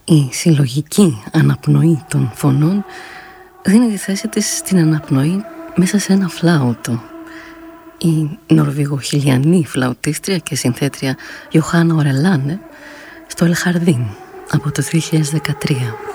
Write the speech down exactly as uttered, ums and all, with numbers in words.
Η συλλογική αναπνοή των φωνών δίνει τη θέση της στην αναπνοή μέσα σε ένα φλάουτο. Η νορβηγοχιλιανή φλαουτίστρια και συνθέτρια Γιωχάννα Ορελάνε στο Ελχαρδίν από το δύο χιλιάδες δεκατρία.